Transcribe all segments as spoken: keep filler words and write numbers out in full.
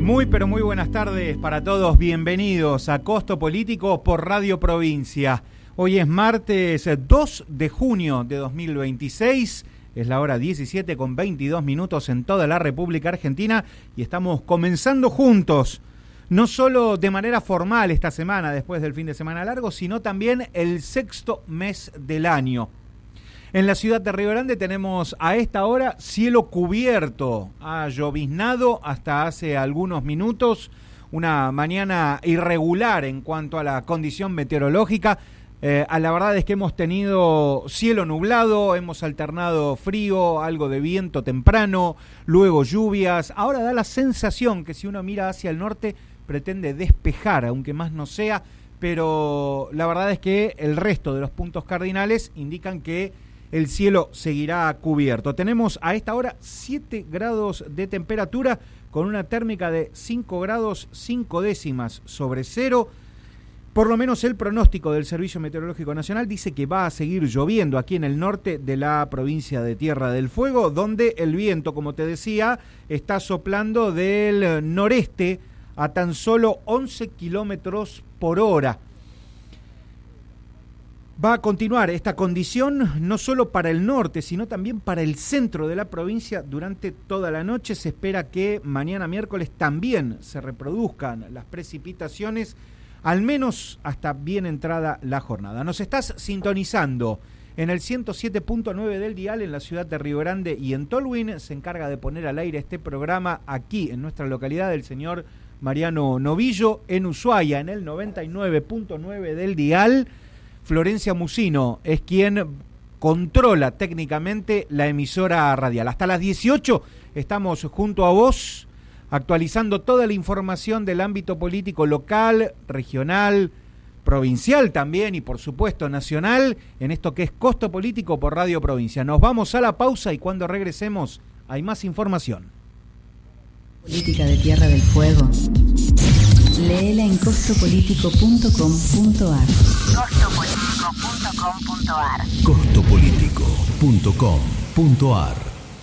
Muy pero muy buenas tardes para todos, bienvenidos a Costo Político por Radio Provincia. Hoy es martes dos de junio de dos mil veintiséis, es la hora diecisiete con veintidós minutos en toda la República Argentina y estamos comenzando juntos, no solo de manera formal esta semana después del fin de semana largo, sino también el sexto mes del año. En la ciudad de Río Grande tenemos a esta hora cielo cubierto, ha lloviznado hasta hace algunos minutos, una mañana irregular en cuanto a la condición meteorológica. Eh, a la verdad es que hemos tenido cielo nublado, hemos alternado frío, algo de viento temprano, luego lluvias. Ahora da la sensación que si uno mira hacia el norte pretende despejar, aunque más no sea, pero la verdad es que el resto de los puntos cardinales indican que el cielo seguirá cubierto. Tenemos a esta hora siete grados de temperatura con una térmica de cinco grados cinco décimas sobre cero. Por lo menos el pronóstico del Servicio Meteorológico Nacional dice que va a seguir lloviendo aquí en el norte de la provincia de Tierra del Fuego, donde el viento, como te decía, está soplando del noreste a tan solo once kilómetros por hora. Va a continuar esta condición no solo para el norte, sino también para el centro de la provincia durante toda la noche. Se espera que mañana miércoles también se reproduzcan las precipitaciones, al menos hasta bien entrada la jornada. Nos estás sintonizando en el ciento siete punto nueve del dial en la ciudad de Río Grande y en Tolwyn. Se encarga de poner al aire este programa aquí en nuestra localidad el señor Mariano Novillo. En Ushuaia, en el noventa y nueve punto nueve del dial, Florencia Musino es quien controla técnicamente la emisora radial. Hasta las dieciocho estamos junto a vos, actualizando toda la información del ámbito político local, regional, provincial también y por supuesto nacional, en esto que es Costo Político por Radio Provincia. Nos vamos a la pausa y cuando regresemos hay más información. Política de Tierra del Fuego. Léela en costo político punto com punto ar. costo político punto com punto ar. costo político punto com punto ar.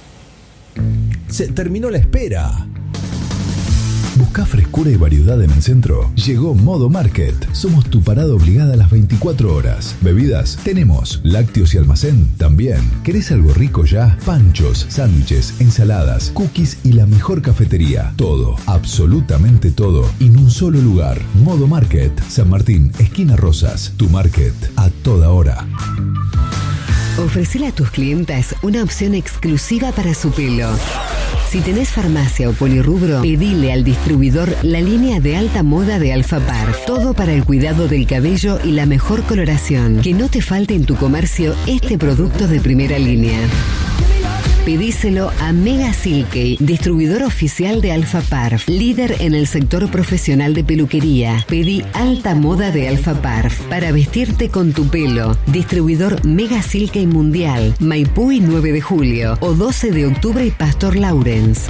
Se terminó la espera. ¿Buscás frescura y variedad en el centro? Llegó Modo Market. Somos tu parada obligada a las veinticuatro horas. Bebidas, tenemos. Lácteos y almacén, también. ¿Querés algo rico ya? Panchos, sándwiches, ensaladas, cookies y la mejor cafetería. Todo, absolutamente todo, en un solo lugar. Modo Market. San Martín, esquina Rosas. Tu market, a toda hora. Ofrecele a tus clientas una opción exclusiva para su pelo. Si tenés farmacia o polirrubro, pedile al distribuidor la línea de alta moda de Alfa Parf. Todo para el cuidado del cabello y la mejor coloración. Que no te falte en tu comercio este producto de primera línea. Pedíselo a Mega Silkey, distribuidor oficial de Alfa Parf, líder en el sector profesional de peluquería. Pedí alta moda de Alfa Parf para vestirte con tu pelo. Distribuidor Mega Silkey Mundial, Maipú y nueve de julio, o doce de octubre y Pastor Lawrence.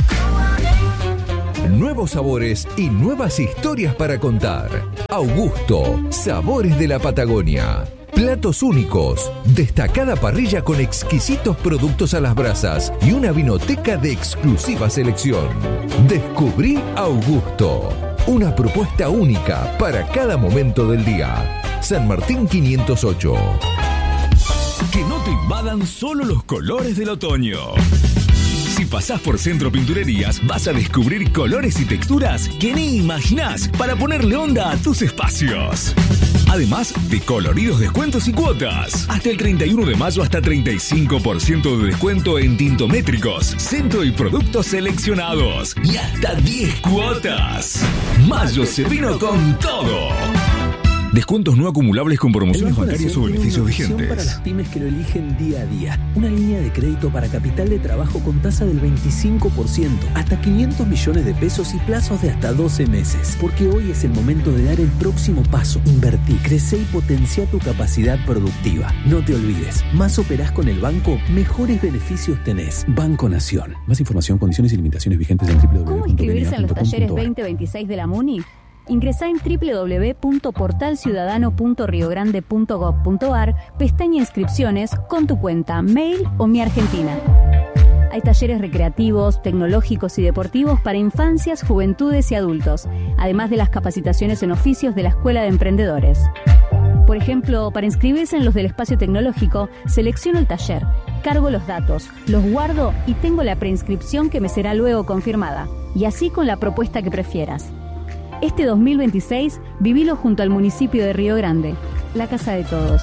Nuevos sabores y nuevas historias para contar. Augusto, sabores de la Patagonia. Platos únicos, destacada parrilla con exquisitos productos a las brasas y una vinoteca de exclusiva selección. Descubrí Augusto, una propuesta única para cada momento del día. San Martín quinientos ocho. Que no te invadan solo los colores del otoño. Si pasás por Centro Pinturerías, vas a descubrir colores y texturas que ni imaginás para ponerle onda a tus espacios. Además de coloridos descuentos y cuotas. Hasta el treinta y uno de mayo hasta treinta y cinco por ciento de descuento en tintométricos, centro y productos seleccionados. Y hasta diez cuotas. Mayo se vino con todo. Descuentos no acumulables con promociones bancarias o beneficios vigentes. Para las pymes que lo eligen día a día. Una línea de crédito para capital de trabajo con tasa del veinticinco por ciento, hasta quinientos millones de pesos y plazos de hasta doce meses. Porque hoy es el momento de dar el próximo paso. Invertí, crece y potencia tu capacidad productiva. No te olvides, más operás con el banco, mejores beneficios tenés. Banco Nación. Más información, condiciones y limitaciones vigentes en doble u doble u doble u punto ¿Cómo inscribirse en los talleres punto veinte veintiséis de la MUNI? Ingresá en doble u doble u doble u punto portal ciudadano punto rio grande punto gob punto ar, pestaña inscripciones con tu cuenta, mail o Mi Argentina. Hay talleres recreativos, tecnológicos y deportivos para infancias, juventudes y adultos, además de las capacitaciones en oficios de la Escuela de Emprendedores. Por ejemplo, para inscribirse en los del espacio tecnológico, selecciono el taller, cargo los datos, los guardo y tengo la preinscripción que me será luego confirmada. Y así con la propuesta que prefieras. Este dos mil veintiséis, vivilo junto al municipio de Río Grande, la casa de todos.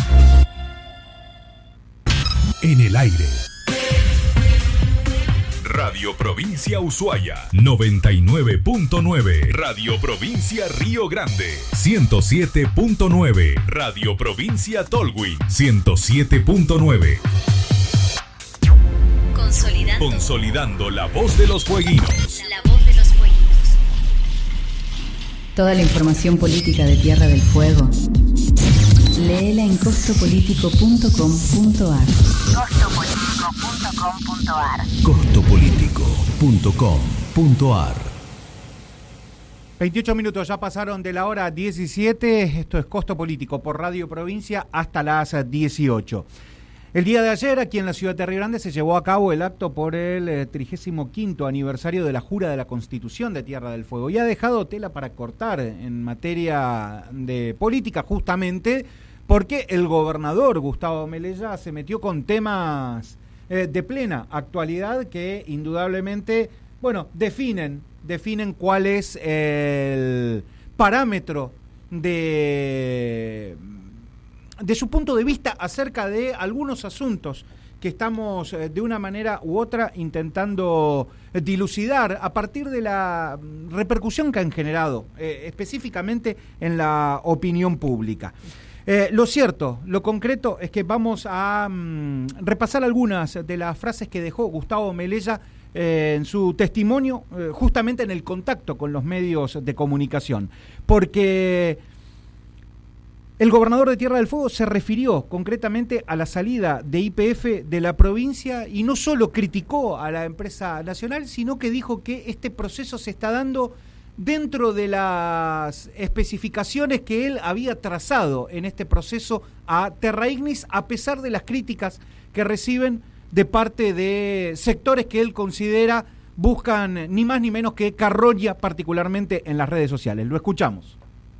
En el aire. Radio Provincia Ushuaia noventa y nueve punto nueve. Radio Provincia Río Grande ciento siete punto nueve. Radio Provincia Tolwyn ciento siete punto nueve. Consolidando. Consolidando la voz de los fueguinos. La voz de los fueguinos. Toda la información política de Tierra del Fuego, léela en costo político punto com punto a r. costo político punto com punto a r. costo político punto com punto a r. veintiocho minutos ya pasaron de la hora diecisiete. Esto es Costo Político por Radio Provincia hasta las dieciocho. El día de ayer, aquí en la ciudad de Río Grande, se llevó a cabo el acto por el trigésimo quinto aniversario de la Jura de la Constitución de Tierra del Fuego. Y ha dejado tela para cortar en materia de política, justamente porque el gobernador Gustavo Melella se metió con temas eh, de plena actualidad que indudablemente, bueno, definen, definen cuál es el parámetro de... de su punto de vista acerca de algunos asuntos que estamos eh, de una manera u otra intentando eh, dilucidar a partir de la repercusión que han generado eh, específicamente en la opinión pública. Eh, lo cierto, lo concreto es que vamos a mm, repasar algunas de las frases que dejó Gustavo Melella eh, en su testimonio, eh, justamente en el contacto con los medios de comunicación, porque el gobernador de Tierra del Fuego se refirió concretamente a la salida de Y P F de la provincia y no solo criticó a la empresa nacional, sino que dijo que este proceso se está dando dentro de las especificaciones que él había trazado en este proceso a Terra Ignis, a pesar de las críticas que reciben de parte de sectores que él considera buscan ni más ni menos que carroña, particularmente en las redes sociales. Lo escuchamos.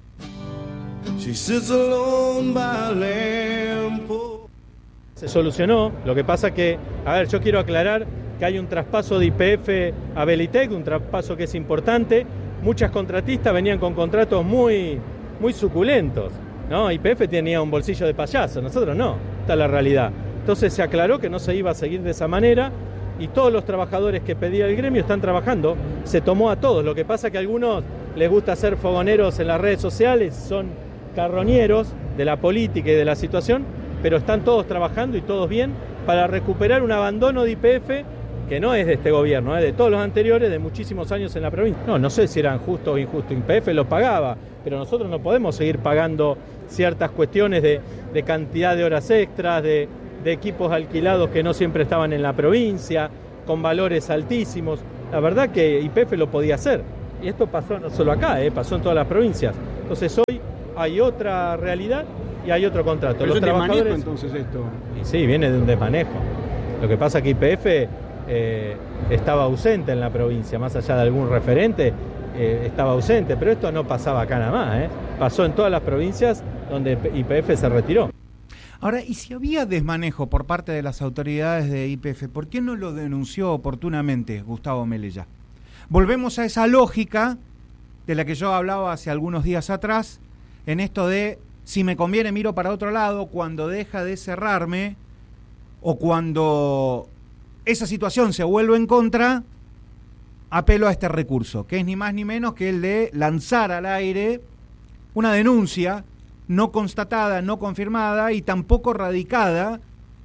Se solucionó, lo que pasa que, a ver, yo quiero aclarar que hay un traspaso de Y P F a Belitec, un traspaso que es importante. Muchas contratistas venían con contratos muy, muy suculentos, ¿no? Y P F tenía un bolsillo de payaso, nosotros no, esta es la realidad. Entonces se aclaró que no se iba a seguir de esa manera y todos los trabajadores que pedía el gremio están trabajando, se tomó a todos. Lo que pasa que a algunos les gusta ser fogoneros en las redes sociales, son carroñeros de la política y de la situación, pero están todos trabajando y todos bien para recuperar un abandono de Y P F que no es de este gobierno, es de todos los anteriores, de muchísimos años en la provincia. No, no sé si eran justos o injustos, Y P F lo pagaba, pero nosotros no podemos seguir pagando ciertas cuestiones de, de cantidad de horas extras, de, de equipos alquilados que no siempre estaban en la provincia, con valores altísimos. La verdad que Y P F lo podía hacer, y esto pasó no solo acá, eh, pasó en todas las provincias. Entonces hoy hay otra realidad y hay otro contrato. ¿Pero los trabajadores manejo, entonces esto? Y sí, viene de un desmanejo. Lo que pasa es que Y P F eh, estaba ausente en la provincia, más allá de algún referente, eh, estaba ausente, pero esto no pasaba acá nada más, ¿eh? Pasó en todas las provincias donde Y P F se retiró. Ahora, ¿y si había desmanejo por parte de las autoridades de Y P F, por qué no lo denunció oportunamente Gustavo Melella? Volvemos a esa lógica de la que yo hablaba hace algunos días atrás, en esto de si me conviene miro para otro lado, cuando deja de cerrarme o cuando esa situación se vuelve en contra, apelo a este recurso, que es ni más ni menos que el de lanzar al aire una denuncia no constatada, no confirmada y tampoco radicada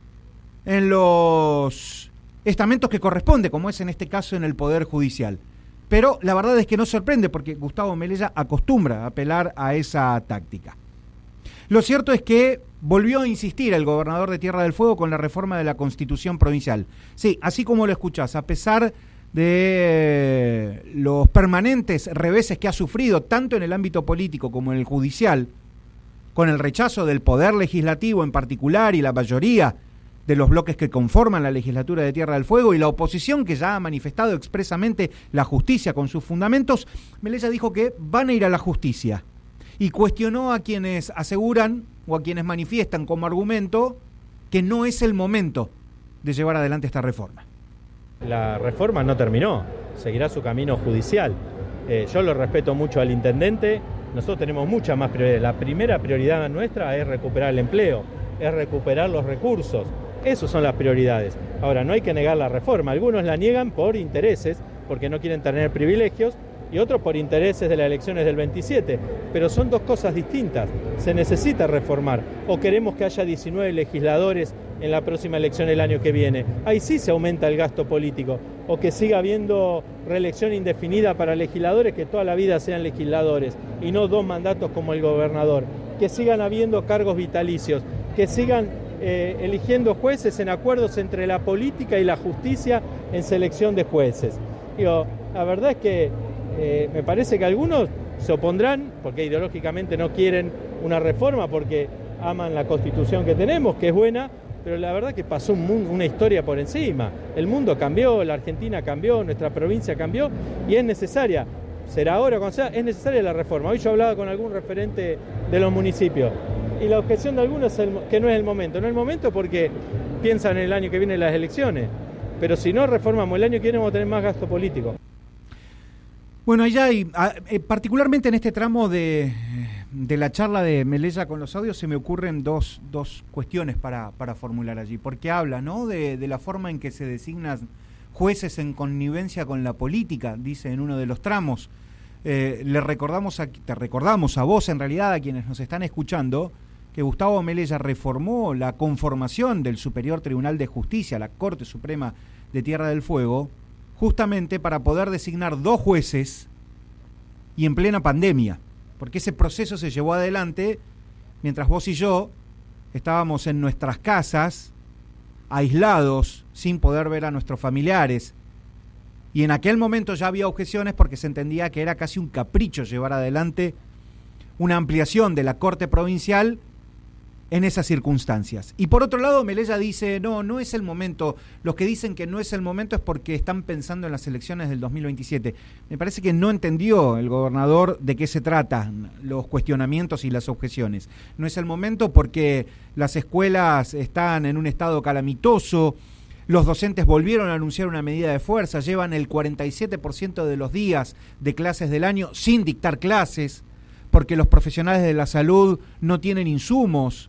en los estamentos que corresponde, como es en este caso en el Poder Judicial. Pero la verdad es que no sorprende porque Gustavo Melella acostumbra a apelar a esa táctica. Lo cierto es que volvió a insistir el gobernador de Tierra del Fuego con la reforma de la Constitución provincial. Sí, así como lo escuchás, a pesar de los permanentes reveses que ha sufrido tanto en el ámbito político como en el judicial, con el rechazo del Poder Legislativo en particular y la mayoría de los bloques que conforman la legislatura de Tierra del Fuego y la oposición, que ya ha manifestado expresamente la justicia con sus fundamentos, Melella dijo que van a ir a la justicia y cuestionó a quienes aseguran o a quienes manifiestan como argumento que no es el momento de llevar adelante esta reforma. La reforma no terminó, seguirá su camino judicial. Eh, yo lo respeto mucho al intendente, nosotros tenemos muchas más prioridades. La primera prioridad nuestra es recuperar el empleo, es recuperar los recursos. Esas son las prioridades. Ahora, no hay que negar la reforma. Algunos la niegan por intereses, porque no quieren tener privilegios, y otros por intereses de las elecciones del veintisiete. Pero son dos cosas distintas. Se necesita reformar. O queremos que haya diecinueve legisladores en la próxima elección el año que viene. Ahí sí se aumenta el gasto político. O que siga habiendo reelección indefinida para legisladores, que toda la vida sean legisladores, y no dos mandatos como el gobernador. Que sigan habiendo cargos vitalicios. Que sigan eh, eligiendo jueces en acuerdos entre la política y la justicia en selección de jueces. Digo, la verdad es que eh, me parece que algunos se opondrán porque ideológicamente no quieren una reforma, porque aman la Constitución que tenemos, que es buena, pero la verdad que pasó un mundo, una historia por encima. El mundo cambió, la Argentina cambió, nuestra provincia cambió y es necesaria. Será ahora cuando sea, es necesaria la reforma. Hoy yo hablaba con algún referente de los municipios y la objeción de algunos es el, que no es el momento. No es el momento porque piensan en el año que viene las elecciones, pero si no reformamos el año que viene vamos a tener más gasto político. Bueno, allá hay, particularmente en este tramo de, de la charla de Melella con los audios, se me ocurren dos, dos cuestiones para, para formular allí. Porque habla, ¿no?, de, de la forma en que se designan jueces en connivencia con la política, dice en uno de los tramos. Eh, le recordamos a, te recordamos a vos, en realidad, a quienes nos están escuchando, que Gustavo Melella reformó la conformación del Superior Tribunal de Justicia, la Corte Suprema de Tierra del Fuego, justamente para poder designar dos jueces y en plena pandemia, porque ese proceso se llevó adelante mientras vos y yo estábamos en nuestras casas, aislados, sin poder ver a nuestros familiares, y en aquel momento ya había objeciones porque se entendía que era casi un capricho llevar adelante una ampliación de la Corte Provincial en esas circunstancias. Y por otro lado, Melella dice, no, no es el momento. Los que dicen que no es el momento es porque están pensando en las elecciones del dos mil veintisiete. Me parece que no entendió el gobernador de qué se tratan los cuestionamientos y las objeciones. No es el momento porque las escuelas están en un estado calamitoso, los docentes volvieron a anunciar una medida de fuerza, llevan el cuarenta y siete por ciento de los días de clases del año sin dictar clases, porque los profesionales de la salud no tienen insumos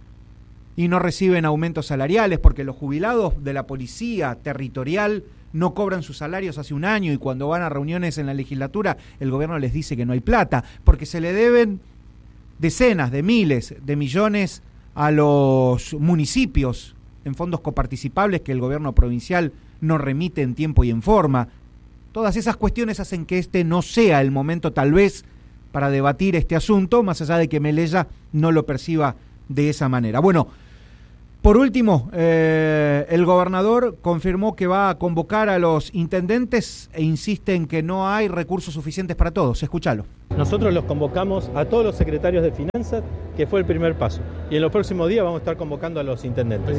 y no reciben aumentos salariales, porque los jubilados de la policía territorial no cobran sus salarios hace un año y cuando van a reuniones en la legislatura el gobierno les dice que no hay plata, porque se le deben decenas de miles de millones a los municipios en fondos coparticipables que el gobierno provincial no remite en tiempo y en forma. Todas esas cuestiones hacen que este no sea el momento tal vez para debatir este asunto, más allá de que Melella no lo perciba de esa manera. Bueno, por último, eh, el gobernador confirmó que va a convocar a los intendentes e insiste en que no hay recursos suficientes para todos. Escúchalo. Nosotros los convocamos a todos los secretarios de finanzas, que fue el primer paso. Y en los próximos días vamos a estar convocando a los intendentes.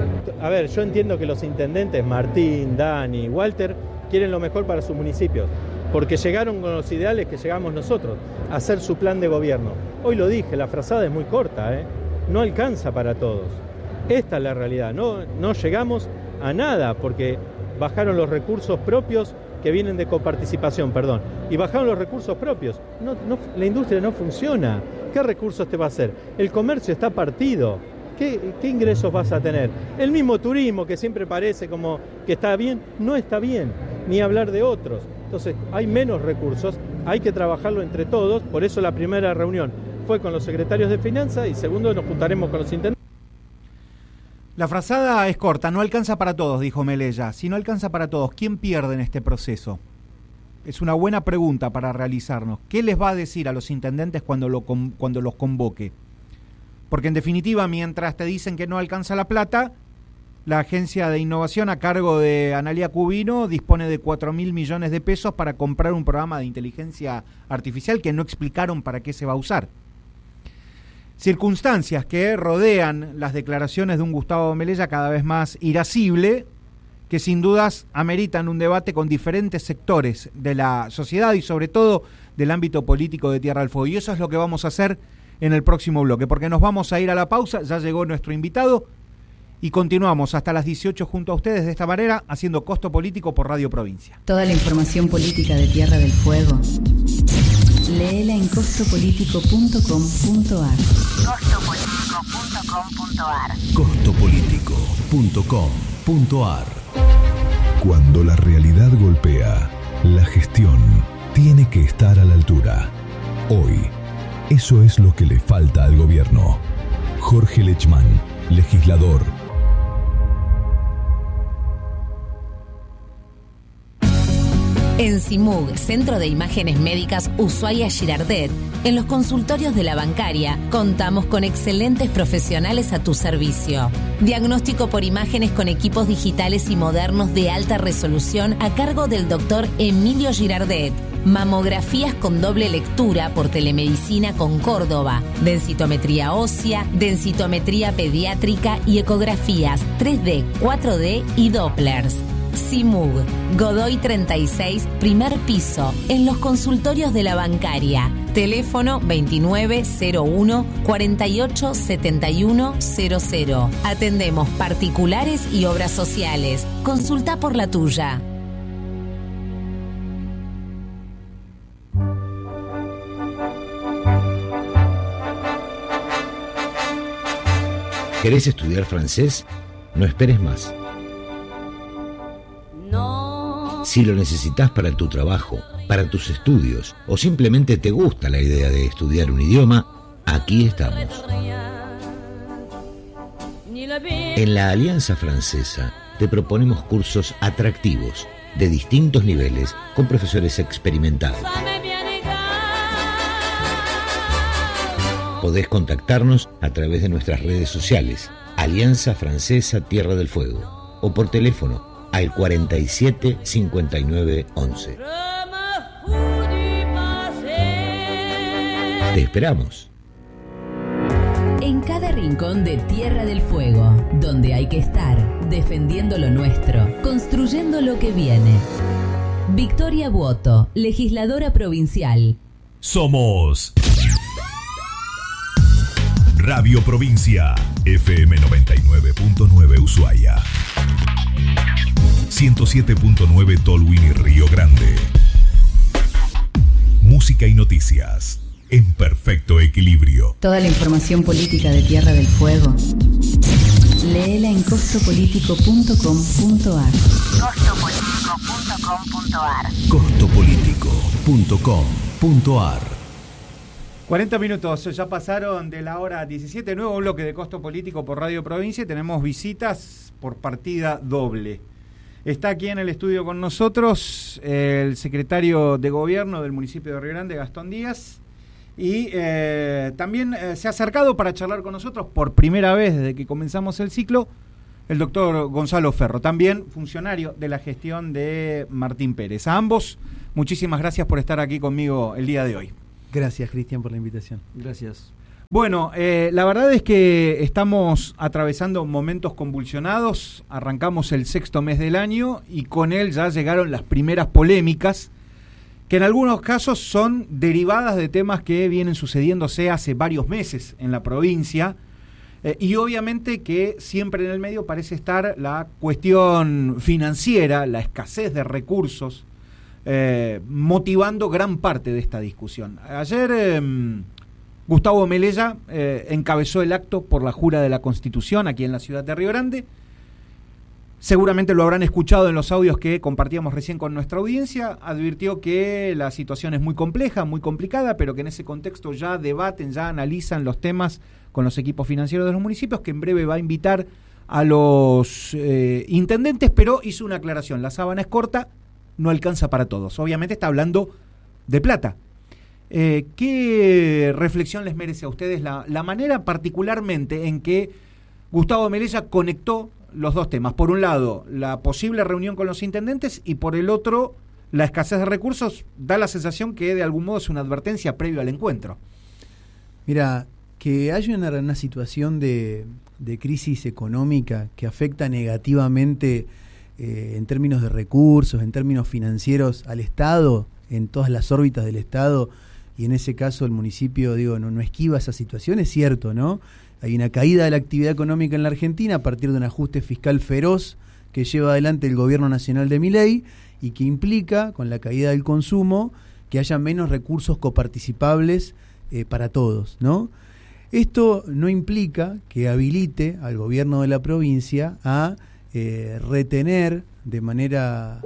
A ver, yo entiendo que los intendentes, Martín, Dani, Walter, quieren lo mejor para sus municipios, porque llegaron con los ideales que llegamos nosotros, a hacer su plan de gobierno. Hoy lo dije, la frazada es muy corta, ¿eh? No alcanza para todos. Esta es la realidad, no, no llegamos a nada, porque bajaron los recursos propios que vienen de coparticipación, perdón, y bajaron los recursos propios. No, no, la industria no funciona. ¿Qué recursos te va a hacer? El comercio está partido. ¿Qué, ¿Qué ingresos vas a tener? El mismo turismo, que siempre parece como que está bien, no está bien, ni hablar de otros. Entonces, hay menos recursos, hay que trabajarlo entre todos, por eso la primera reunión fue con los secretarios de Finanzas y segundo nos juntaremos con los intendentes. La frazada es corta, no alcanza para todos, dijo Melella. Si no alcanza para todos, ¿quién pierde en este proceso? Es una buena pregunta para realizarnos. ¿Qué les va a decir a los intendentes cuando, lo, cuando los convoque? Porque en definitiva, mientras te dicen que no alcanza la plata, la Agencia de Innovación a cargo de Analía Cubino dispone de cuatro mil millones de pesos para comprar un programa de inteligencia artificial que no explicaron para qué se va a usar. circunstancias que rodean las declaraciones de un Gustavo Melella cada vez más irascible, que sin dudas ameritan un debate con diferentes sectores de la sociedad y sobre todo del ámbito político de Tierra del Fuego. Y eso es lo que vamos a hacer en el próximo bloque, porque nos vamos a ir a la pausa, ya llegó nuestro invitado y continuamos hasta las dieciocho junto a ustedes de esta manera, haciendo Costo Político por Radio Provincia. Toda la información política de Tierra del Fuego, léela en costo político punto com punto a r. costo político punto com punto a r. costo político punto com punto a r. Cuando la realidad golpea, la gestión tiene que estar a la altura. Hoy, eso es lo que le falta al gobierno. Jorge Lechman, legislador. En CIMUG, Centro de Imágenes Médicas Ushuaia Girardet, en los consultorios de la bancaria, contamos con excelentes profesionales a tu servicio. Diagnóstico por imágenes con equipos digitales y modernos de alta resolución a cargo del doctor Emilio Girardet. Mamografías con doble lectura por telemedicina con Córdoba, densitometría ósea, densitometría pediátrica y ecografías tres D, cuatro D y Dopplers. CIMUG, Godoy treinta y seis, primer piso, en los consultorios de la bancaria. Teléfono veintinueve cero uno, cuarenta y ocho setenta y uno cero cero. Atendemos particulares y obras sociales. Consulta por la tuya. ¿Querés estudiar francés? No esperes más. Si lo necesitas para tu trabajo, para tus estudios o simplemente te gusta la idea de estudiar un idioma, aquí estamos. En la Alianza Francesa te proponemos cursos atractivos, de distintos niveles, con profesores experimentados. Podés contactarnos a través de nuestras redes sociales, Alianza Francesa Tierra del Fuego, o por teléfono al cuarenta y siete cincuenta y nueve once. Te esperamos. En cada rincón de Tierra del Fuego, donde hay que estar, defendiendo lo nuestro, construyendo lo que viene. Victoria Buoto, legisladora provincial. Somos Radio Provincia, F M noventa y nueve punto nueve Ushuaia, ciento siete punto nueve Tolwyn y Río Grande. Música y noticias en perfecto equilibrio. Toda la información política de Tierra del Fuego, léela en costo político punto com punto a r. costo político punto com punto a r. costo político punto com punto a r. cuarenta minutos, ya pasaron de la hora diecisiete, nuevo bloque de Costo Político por Radio Provincia y tenemos visitas por partida doble. Está aquí en el estudio con nosotros el secretario de Gobierno del municipio de Río Grande, Gastón Díaz, y eh, también eh, se ha acercado para charlar con nosotros por primera vez desde que comenzamos el ciclo, el doctor Gonzalo Ferro, también funcionario de la gestión de Martín Pérez. A ambos, muchísimas gracias por estar aquí conmigo el día de hoy. Gracias, Cristian, por la invitación. Gracias. Bueno, eh, la verdad es que estamos atravesando momentos convulsionados, arrancamos el sexto mes del año y con él ya llegaron las primeras polémicas, que en algunos casos son derivadas de temas que vienen sucediéndose hace varios meses en la provincia, eh, y obviamente que siempre en el medio parece estar la cuestión financiera, la escasez de recursos, eh, motivando gran parte de esta discusión. Ayer eh, Gustavo Melella eh, encabezó el acto por la jura de la Constitución aquí en la ciudad de Río Grande. Seguramente lo habrán escuchado en los audios que compartíamos recién con nuestra audiencia. Advirtió que la situación es muy compleja, muy complicada, pero que en ese contexto ya debaten, ya analizan los temas con los equipos financieros de los municipios, que en breve va a invitar a los eh, intendentes, pero hizo una aclaración. La sábana es corta, no alcanza para todos. Obviamente está hablando de plata. Eh, ¿Qué reflexión les merece a ustedes la, la manera particularmente en que Gustavo Melella conectó los dos temas? Por un lado, la posible reunión con los intendentes y por el otro, la escasez de recursos. Da la sensación que de algún modo es una advertencia previo al encuentro. Mira, Que haya una, una situación de, de crisis económica que afecta negativamente eh, en términos de recursos, en términos financieros al Estado, en todas las órbitas del Estado, y en ese caso el municipio, digo, no, no esquiva esa situación, es cierto, ¿no? Hay una caída de la actividad económica en la Argentina a partir de un ajuste fiscal feroz que lleva adelante el gobierno nacional de Milei y que implica, con la caída del consumo, que haya menos recursos coparticipables eh, para todos, ¿no? Esto no implica que habilite al gobierno de la provincia a eh, retener de manera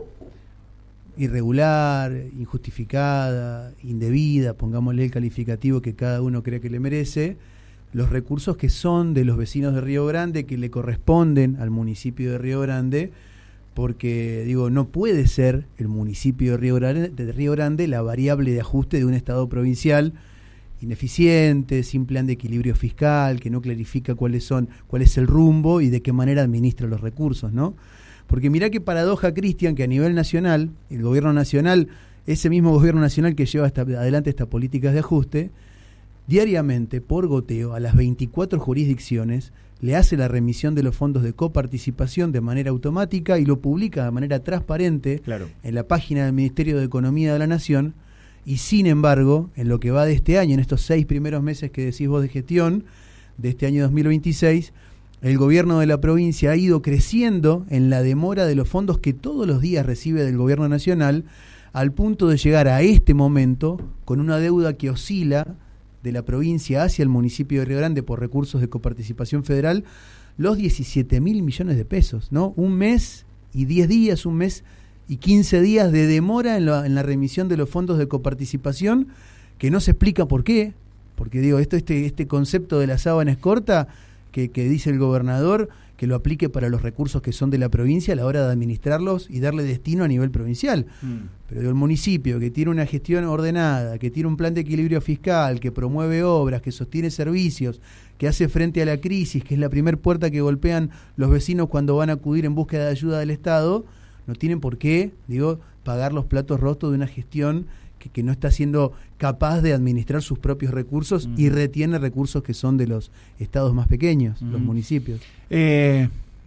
irregular, injustificada, indebida, pongámosle el calificativo que cada uno cree que le merece, los recursos que son de los vecinos de Río Grande, que le corresponden al municipio de Río Grande, porque, digo, no puede ser el municipio de Río Grande, de Río Grande la variable de ajuste de un Estado provincial ineficiente, sin plan de equilibrio fiscal, que no clarifica cuáles son, cuál es el rumbo y de qué manera administra los recursos, ¿no? Porque mirá qué paradoja, Cristian, que a nivel nacional, el gobierno nacional, ese mismo gobierno nacional que lleva esta, adelante estas políticas de ajuste, diariamente, por goteo, a las veinticuatro jurisdicciones, le hace la remisión de los fondos de coparticipación de manera automática y lo publica de manera transparente claro. en la página del Ministerio de Economía de la Nación. Y sin embargo, en lo que va de este año, en estos seis primeros meses que decís vos de gestión, de este año dos mil veintiséis, el gobierno de la provincia ha ido creciendo en la demora de los fondos que todos los días recibe del gobierno nacional, al punto de llegar a este momento con una deuda que oscila de la provincia hacia el municipio de Río Grande por recursos de coparticipación federal, los diecisiete mil millones de pesos, ¿no? Un mes y diez días, un mes y quince días de demora en la, en la remisión de los fondos de coparticipación, que no se explica por qué, porque digo, esto este este concepto de la sábana es corta, que, que dice el gobernador, que lo aplique para los recursos que son de la provincia a la hora de administrarlos y darle destino a nivel provincial. Mm. Pero digo, el municipio que tiene una gestión ordenada, que tiene un plan de equilibrio fiscal, que promueve obras, que sostiene servicios, que hace frente a la crisis, que es la primer puerta que golpean los vecinos cuando van a acudir en búsqueda de ayuda del Estado, no tienen por qué, digo, pagar los platos rotos de una gestión que, que no está siendo capaz de administrar sus propios recursos mm. y retiene recursos que son de los estados más pequeños, mm. los municipios. Eh,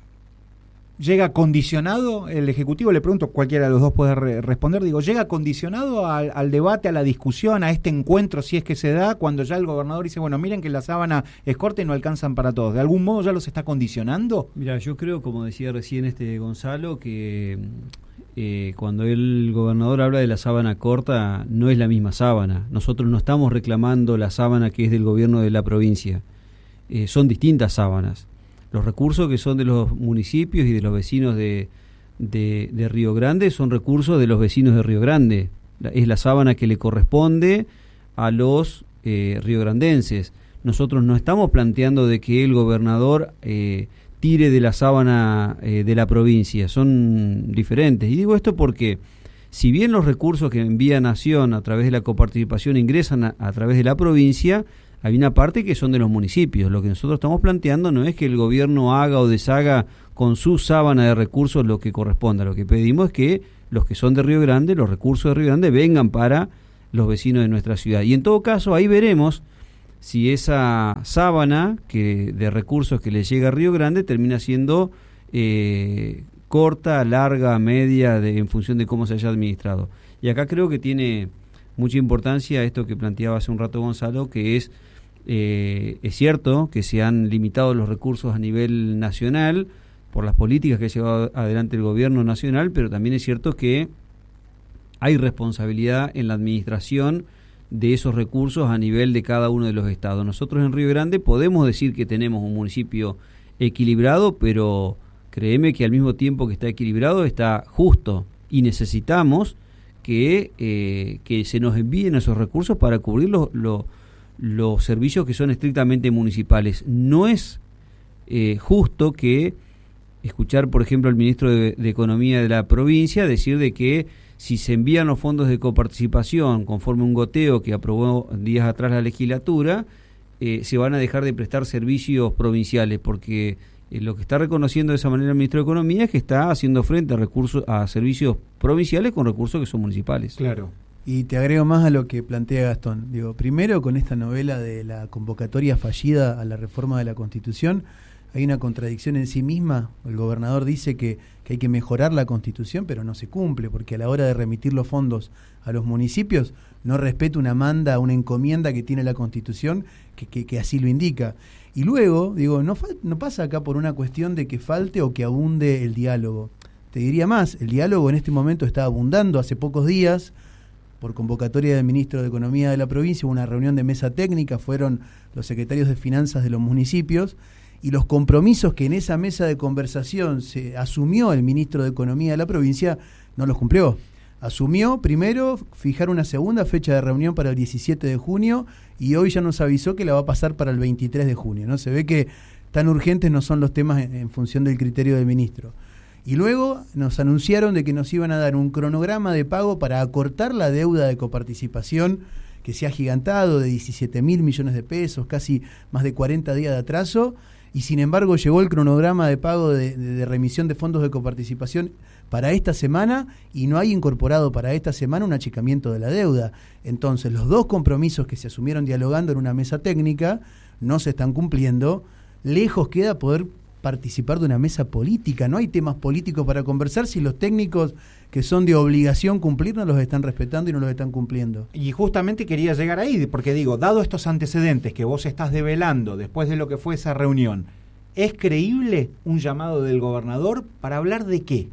¿Llega condicionado el Ejecutivo? Le pregunto, cualquiera de los dos puede re- responder. Digo, ¿llega condicionado al, al debate, a la discusión, a este encuentro, si es que se da, cuando ya el gobernador dice, bueno, miren que la sábana es corta y no alcanzan para todos? ¿De algún modo ya los está condicionando? Mira, yo creo, como decía recién este Gonzalo, que eh, cuando el gobernador habla de la sábana corta, no es la misma sábana. Nosotros no estamos reclamando la sábana que es del gobierno de la provincia. Eh, son distintas sábanas. Los recursos que son de los municipios y de los vecinos de, de, de Río Grande son recursos de los vecinos de Río Grande. Es la sábana que le corresponde a los eh, riograndenses. Nosotros no estamos planteando de que el gobernador eh, tire de la sábana eh, de la provincia. Son diferentes. Y digo esto porque, si bien los recursos que envía Nación a través de la coparticipación ingresan a, a través de la provincia, hay una parte que son de los municipios. Lo que nosotros estamos planteando no es que el gobierno haga o deshaga con su sábana de recursos lo que corresponda. Lo que pedimos es que los que son de Río Grande, los recursos de Río Grande, vengan para los vecinos de nuestra ciudad. Y en todo caso, ahí veremos si esa sábana que de recursos que le llega a Río Grande termina siendo eh, corta, larga, media, de, en función de cómo se haya administrado. Y acá creo que tiene mucha importancia esto que planteaba hace un rato Gonzalo, que es Eh, es cierto que se han limitado los recursos a nivel nacional por las políticas que ha llevado adelante el gobierno nacional, pero también es cierto que hay responsabilidad en la administración de esos recursos a nivel de cada uno de los estados. Nosotros en Río Grande podemos decir que tenemos un municipio equilibrado, pero créeme que al mismo tiempo que está equilibrado está justo, y necesitamos que, eh, que se nos envíen esos recursos para cubrir los, los los servicios que son estrictamente municipales. No es eh, justo que escuchar, por ejemplo, al ministro de, de Economía de la provincia decir de que si se envían los fondos de coparticipación conforme un goteo que aprobó días atrás la legislatura, eh, se van a dejar de prestar servicios provinciales, porque eh, lo que está reconociendo de esa manera el ministro de Economía es que está haciendo frente a recursos, a servicios provinciales con recursos que son municipales. Claro. Y te agrego más a lo que plantea Gastón. Digo, primero con esta novela de la convocatoria fallida a la reforma de la Constitución, hay una contradicción en sí misma. El gobernador dice que, que hay que mejorar la Constitución, pero no se cumple, porque a la hora de remitir los fondos a los municipios, no respeta una manda, una encomienda que tiene la Constitución, que, que, que así lo indica. Y luego, digo, no, fa- no pasa acá por una cuestión de que falte o que abunde el diálogo. Te diría más, el diálogo en este momento está abundando. Hace pocos días, por convocatoria del ministro de Economía de la provincia, hubo una reunión de mesa técnica, fueron los secretarios de Finanzas de los municipios, y los compromisos que en esa mesa de conversación se asumió el ministro de Economía de la provincia, no los cumplió. Asumió, primero, fijar una segunda fecha de reunión para el diecisiete de junio, y hoy ya nos avisó que la va a pasar para el veintitrés de junio, ¿no? Se ve que tan urgentes no son los temas en, en función del criterio del ministro. Y luego nos anunciaron de que nos iban a dar un cronograma de pago para acortar la deuda de coparticipación que se ha agigantado de diecisiete mil millones de pesos, casi más de cuarenta días de atraso, y sin embargo llegó el cronograma de pago de, de, de remisión de fondos de coparticipación para esta semana y no hay incorporado para esta semana un achicamiento de la deuda. Entonces los dos compromisos que se asumieron dialogando en una mesa técnica no se están cumpliendo. Lejos queda poder participar de una mesa política. No hay temas políticos para conversar si los técnicos que son de obligación cumplir no los están respetando y no los están cumpliendo. Y justamente quería llegar ahí, porque digo, dado estos antecedentes que vos estás develando después de lo que fue esa reunión, ¿es creíble un llamado del gobernador para hablar de qué?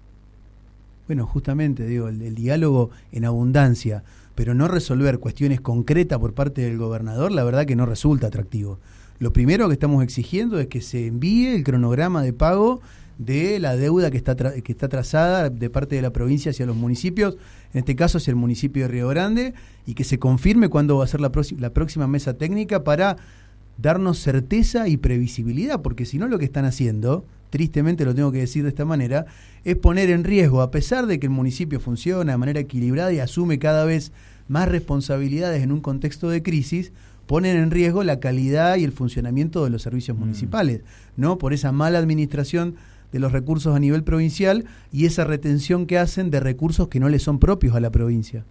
Bueno, justamente, digo, el, el diálogo en abundancia, pero no resolver cuestiones concretas por parte del gobernador, la verdad que no resulta atractivo. Lo primero que estamos exigiendo es que se envíe el cronograma de pago de la deuda que está tra- que está trazada de parte de la provincia hacia los municipios, en este caso hacia el municipio de Río Grande, y que se confirme cuándo va a ser la, próxima, la próxima mesa técnica para darnos certeza y previsibilidad, porque si no lo que están haciendo, tristemente lo tengo que decir de esta manera, es poner en riesgo, a pesar de que el municipio funciona de manera equilibrada y asume cada vez más responsabilidades en un contexto de crisis, ponen en riesgo la calidad y el funcionamiento de los servicios mm. municipales, ¿no? Por esa mala administración de los recursos a nivel provincial y esa retención que hacen de recursos que no le son propios a la provincia.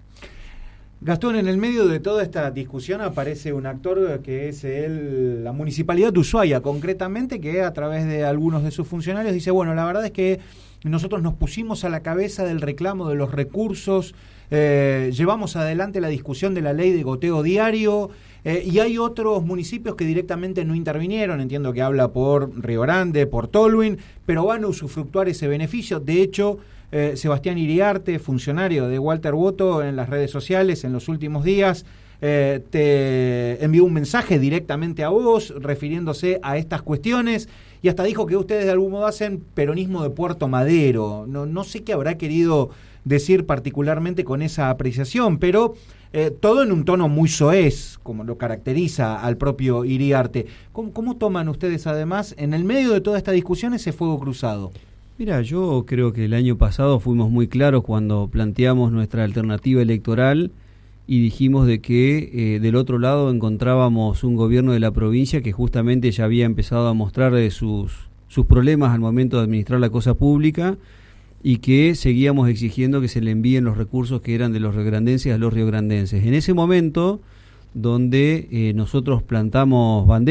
Gastón, en el medio de toda esta discusión aparece un actor que es el, la Municipalidad de Ushuaia, concretamente, que a través de algunos de sus funcionarios dice, bueno, la verdad es que nosotros nos pusimos a la cabeza del reclamo de los recursos, eh, llevamos adelante la discusión de la ley de goteo diario, eh, y hay otros municipios que directamente no intervinieron, entiendo que habla por Río Grande, por Tolwyn, pero van a usufructuar ese beneficio. De hecho, eh, Sebastián Iriarte, funcionario de Walter Boto, en las redes sociales en los últimos días, eh, te envió un mensaje directamente a vos refiriéndose a estas cuestiones y hasta dijo que ustedes de algún modo hacen peronismo de Puerto Madero. No, no sé qué habrá querido decir particularmente con esa apreciación, pero eh, todo en un tono muy soez, como lo caracteriza al propio Iriarte. ¿Cómo, cómo toman ustedes además, en el medio de toda esta discusión, ese fuego cruzado? Mira, yo creo que el año pasado fuimos muy claros cuando planteamos nuestra alternativa electoral y dijimos de que eh, del otro lado encontrábamos un gobierno de la provincia que justamente ya había empezado a mostrar eh, sus, sus problemas al momento de administrar la cosa pública y que seguíamos exigiendo que se le envíen los recursos que eran de los riograndenses a los riograndenses. En ese momento, donde eh, nosotros plantamos banderas